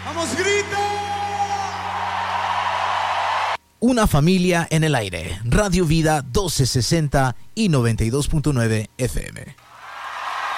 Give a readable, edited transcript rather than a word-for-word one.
¡Vamos, grita! Una familia en el aire. Radio Vida 1260 y 92.9 FM.